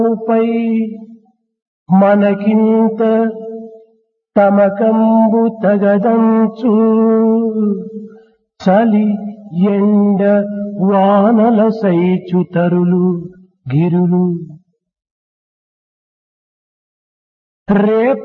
పై మనకింత తమకంబు తగదంచు చలి ఎండ వానల సైచుతరులు గిరులు రేప